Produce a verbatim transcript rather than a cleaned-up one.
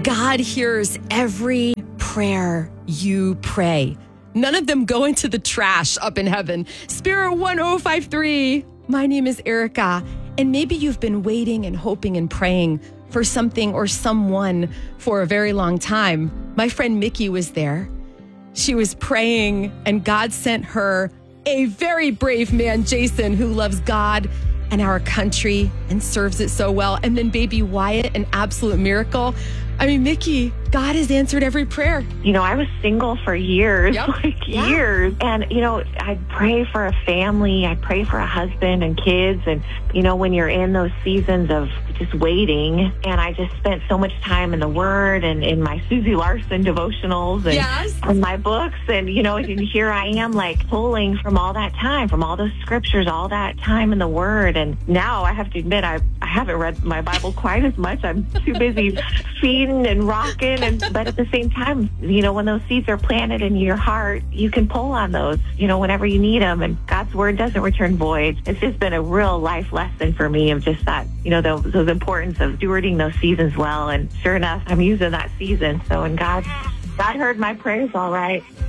God hears every prayer you pray. None of them go into the trash up in heaven. Spirit one oh five three. My name is Erica, and maybe you've been waiting and hoping and praying for something or someone for a very long time. My friend Mickey was there. She was praying, and God sent her a very brave man, Jason, who loves God and our country and serves it so well. And then baby Wyatt, an absolute miracle. I mean, Mickey, God has answered every prayer. You know, I was single for years, Yep. like Yeah. years. And, you know, I'd pray for a family. I'd pray for a husband and kids. And, you know, when you're in those seasons of just waiting, and I just spent so much time in the Word and in my Susie Larson devotionals and, Yes. and my books. And, you know, and here I am like pulling from all that time, from all those scriptures, all that time in the Word. And now I have to admit, I, I haven't read my Bible quite as much. I'm too busy feeding and rocking. And but at the same time, you know, when those seeds are planted in your heart, you can pull on those, you know, whenever you need them. And God's Word doesn't return void. It's just been a real life lesson for me of just that, you know, the, the importance of stewarding those seasons well. And sure enough, I'm using that season. So, and God, God heard my prayers all right.